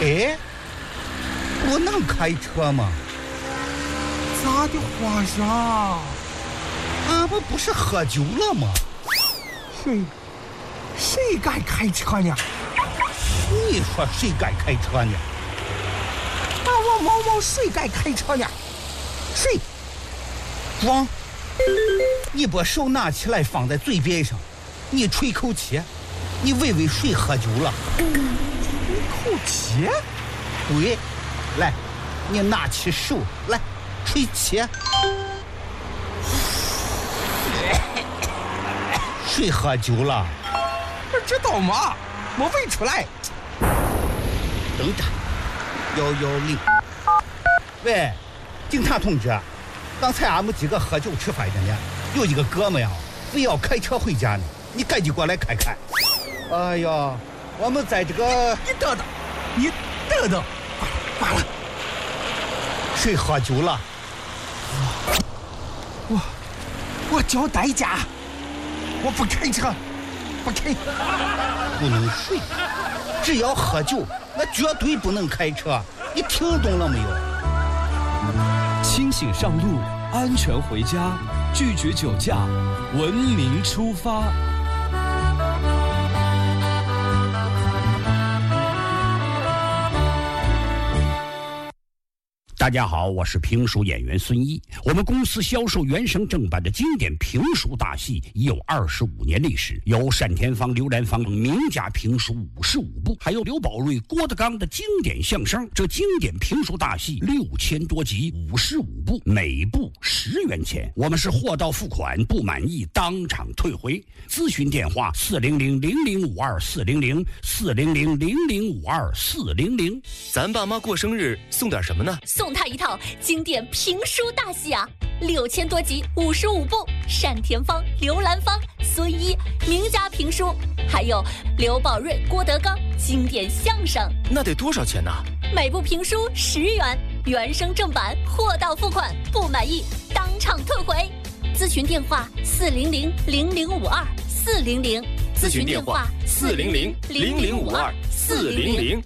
哎，不能开车吗？ 咋的话呀？ 俺们不是喝酒了吗？ 谁该开车呢？ 你说谁该开车呢？ 我毛谁该开车呢？谁？ 装！你把手拿起来放在嘴边上，你吹口气，你问问谁喝酒了？ 吹口气？ 对，来，你拿起手来吹气。谁喝酒了？ 不知道吗？我问出来。 等着，110。喂，警察同志，刚才俺们几个喝酒吃饭的呢，有一个哥们呀，非要开车回家呢，你赶紧过来看看。哎呀，我们在这个…… 你等等，罢了。 谁喝酒了？ 我交代价，我不开车，不开。 不能睡，只要喝酒，那绝对不能开车。你听懂了没有？ 清醒上路，安全回家，拒绝酒驾，文明出发。 大家好，我是评书演员孙一。我们公司销售原声正版的经典评书大戏已有25年历史，有单田芳、刘兰芳等名家评书55部，还有刘宝瑞、郭德纲的经典相声。这经典评书大戏6000多集，55部，每部10元钱。我们是货到付款，不满意当场退回。咨询电话400-0052-400，400-0052-400。 咱爸妈过生日送点什么呢？ 送他一套经典评书大戏啊，6000多集，55部，单田芳、刘兰芳、孙一名家评书，还有刘宝瑞、郭德纲经典相声。 那得多少钱呢？ 每部评书10元，原声正版，货到付款，不满意当场退回。咨询电话400-0052-400， 咨询电话400-0052-400。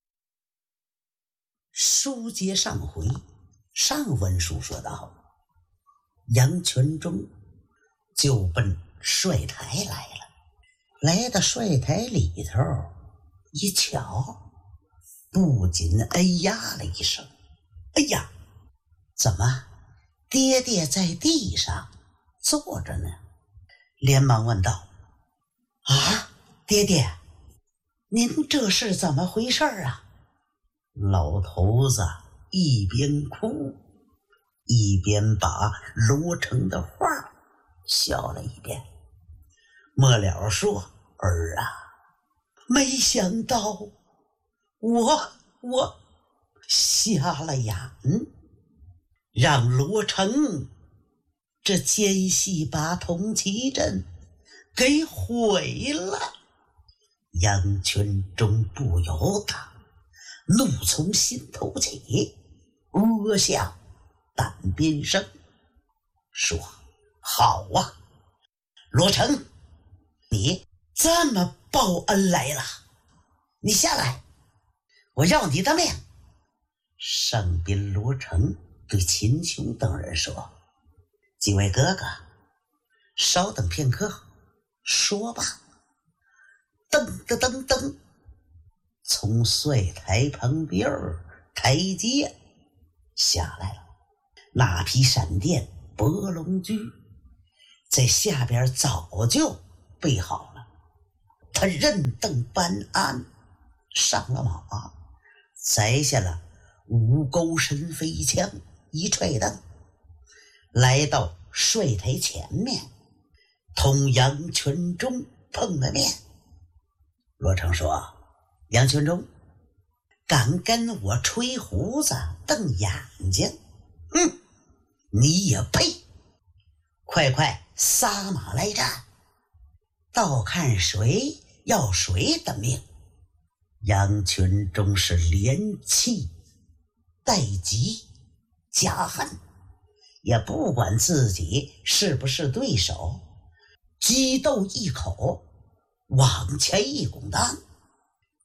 书接上回，上文书说到，杨全忠就奔帅台来了。来到帅台里头一瞧，不禁哎呀了一声。哎呀，怎么爹爹在地上坐着呢？连忙问道：啊，爹爹，您这是怎么回事啊？老头子一边哭一边把罗成的话笑了一遍，末了说：儿啊，没想到我瞎了眼，让罗成这奸细把铜旗阵给毁了。杨全忠不由得怒从心头起，阿下半边声，说：好啊，罗成，你这么报恩来了，你下来，我要你的命。上边罗成对秦琼等人说：几位哥哥，稍等片刻，说吧。噔噔噔噔，从帅台旁边台阶下来了，那匹闪电博龙驹在下边早就备好了。他任登班鞍，上了马，摘下了五钩神飞枪，一踹蹬，来到帅台前面，同杨全忠碰了面。罗成说：杨全忠，敢跟我吹胡子瞪眼睛，你也配？快撒马来战，倒看谁要谁的命。杨全忠是连气带急加恨，也不管自己是不是对手，激斗一口，往前一拱裆，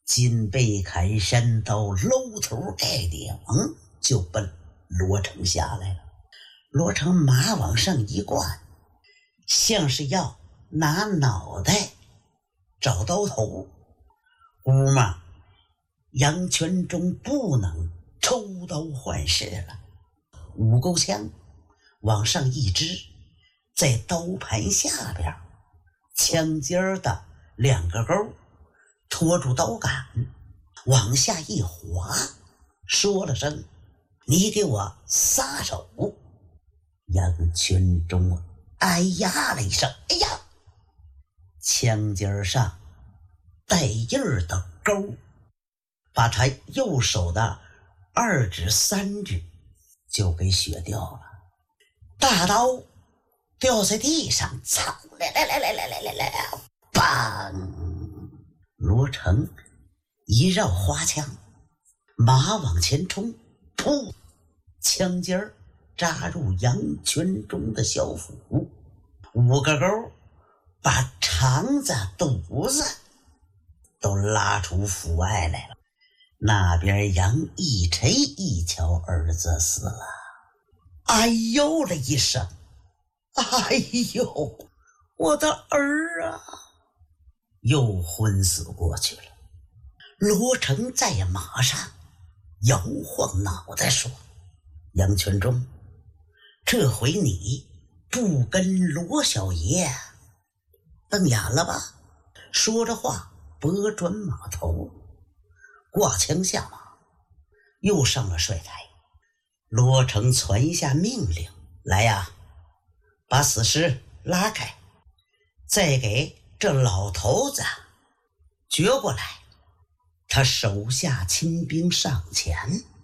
金背开山刀，楼头盖顶，就奔罗成下来了。罗成马往上一灌，像是要拿脑袋找刀头。姑嘛，杨全忠不能抽刀换式了，五钩枪往上一支，在刀盘下边枪尖的2个钩拖住刀杆，往下一滑，说了声你给我撒手。杨全忠哎呀了一声，哎呀，枪尖上带印儿的钩把他右手的2指3指就给削掉了，大刀掉在地上，噌，来，砰！罗成一绕花枪，马往前冲，噗！枪尖儿扎入杨全忠的小腹，5个钩把肠子、肚子都拉出腹外来了。那边杨义臣一瞧儿子死了，哎呦了一声，哎呦，我的儿啊！又昏死过去了。罗成在马上摇晃脑袋说：杨全忠，这回你不跟罗小爷瞪眼了吧？说着话，拨转马头，挂枪下马，又上了帅台。罗成传下命令来呀，把死尸拉开，再给这老头子撅过来。他手下亲兵上前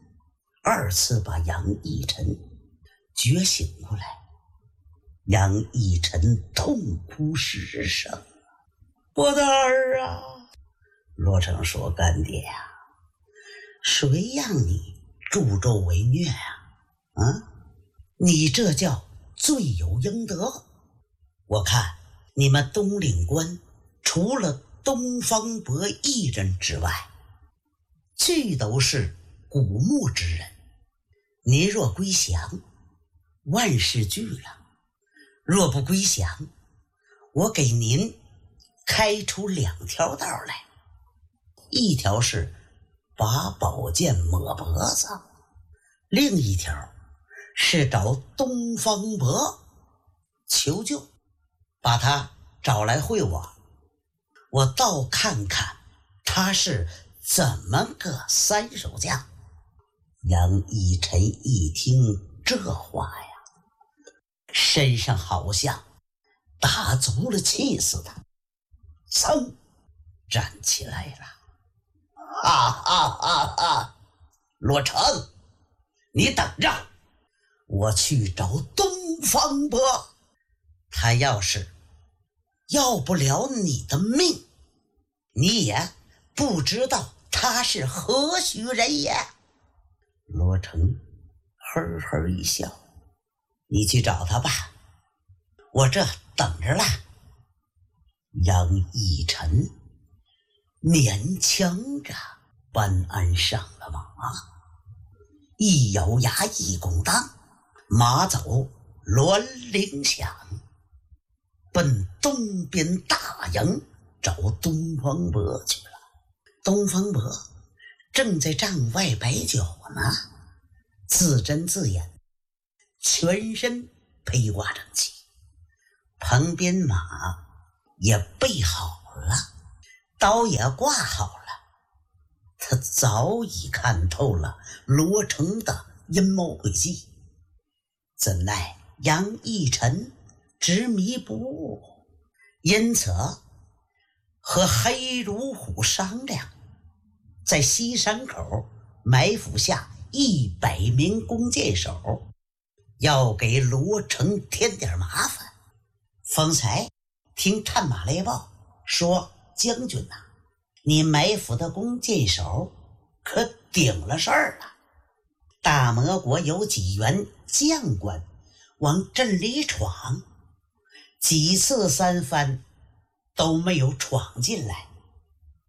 ，2次把杨义臣撅醒过来。杨义臣痛哭失声：我的儿啊！罗成说：干爹呀，谁让你助纣为虐啊？你这叫罪有应得。我看你们东岭关除了东方伯一人之外，俱都是古墓之人。你若归降，万事俱了；若不归降，我给您开出2条道来，一条是把宝剑抹脖子，另一条是找东方伯求救，把他找来会我倒看看他是怎么个3手将。杨义臣一听这话呀，身上好像打足了气似的，噌站起来了。哈！罗成，你等着，我去找东方伯，他要是要不了你的命，你也不知道他是何许人也。罗成呵呵一笑：你去找他吧，我这等着了。杨义臣勉强着搬鞍上了马，一咬牙一拱裆，马走銮铃响，奔东边大营找东方伯去了。东方伯正在帐外摆酒呢，自斟自饮，全身披挂整齐，旁边马也备好了，刀也挂好了。他早已看透了罗成的阴谋诡计，怎奈杨义臣执迷不悟，因此和黑如虎商量，在西山口埋伏下100名弓箭手，要给罗成添点麻烦。方才听探马来报说，将军呐，你埋伏的弓箭手可顶了事儿了。大魔国有几员将官往镇里闯，几次3番都没有闯进来，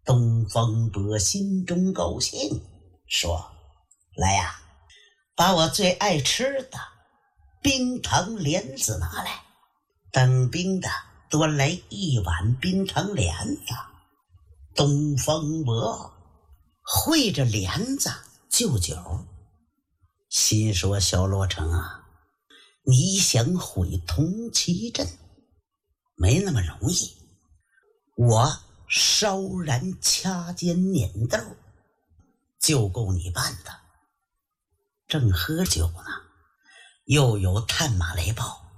东方伯心中高兴，说：“来呀，把我最爱吃的冰糖莲子拿来。”当兵的端来1碗冰糖莲子，东方伯会着莲子就酒，心说：“小罗成啊，你想毁铜旗镇没那么容易，我烧燃掐尖碾豆就够你办的。”正喝酒呢，又有探马来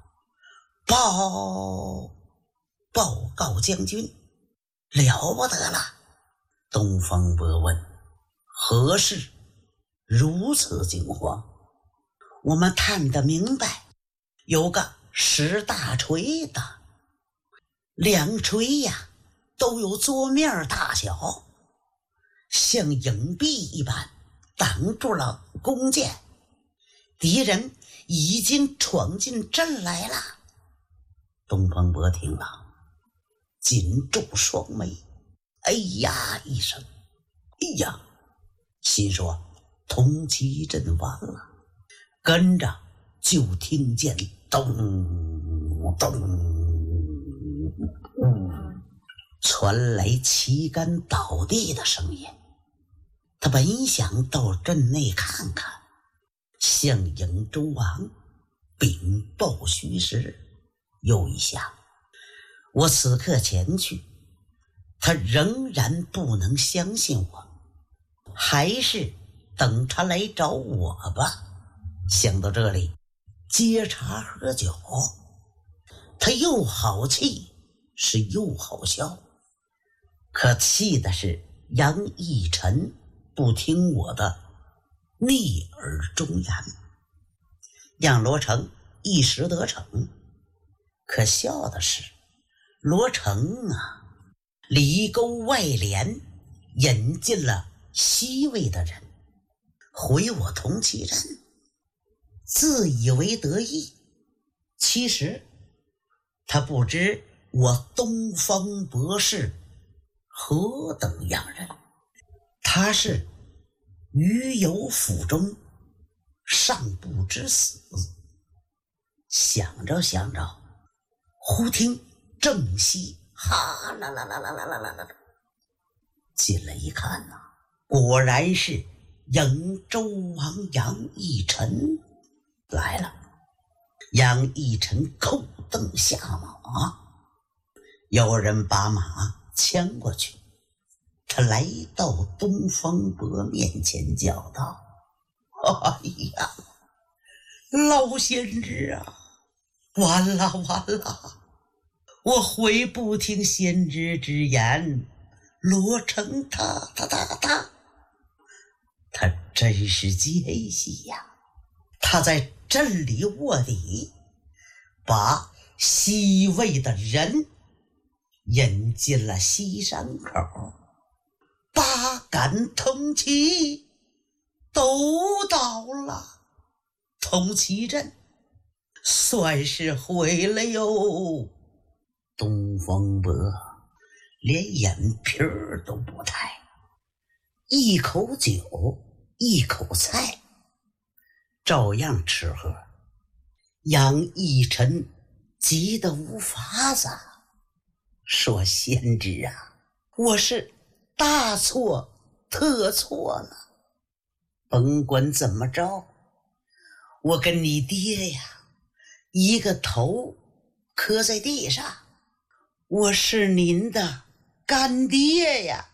报告将军，了不得了。东方伯问：“何事如此惊慌？”我们探得明白，有个10大锤的，2锤呀都有桌面大小，像影壁一般挡住了弓箭，敌人已经闯进阵来了。东方伯听了，紧皱双眉，哎呀一声，哎呀，心说铜旗阵完了。跟着就听见咚咚传来旗杆倒地的声音。他本想到阵内看看，向迎周王禀报虚实，又一想，我此刻前去，他仍然不能相信我，还是等他来找我吧。想到这里，接茬喝酒，他又好气是又好笑。可气的是杨义臣不听我的逆耳忠言，让罗成一时得逞。可笑的是，罗成啊，里勾外连，引进了西魏的人，毁我铜旗阵，自以为得意。其实他不知我东方伯是何等样人，他是余有府中尚不知死。想着想着，忽听正西哈啦啦啦啦啦啦啦啦，进来一看呐，果然是扬州王杨义臣来了。杨义臣扣蹬下马，有人把马牵过去。他来到东方伯面前，叫道：“哎呀，老先知啊，完了完了！我悔不听先知之言，罗成他真是奸细呀！他在镇里卧底，把西魏的人引进了西山口，8杆铜旗都倒了，铜旗阵算是毁了哟。”东方伯连眼皮儿都不抬，一口酒一口菜照样吃喝。杨义臣急得无法子，说：“先知啊，我是大错特错了，甭管怎么着，我跟你爹呀一个头磕在地上，我是您的干爹呀。”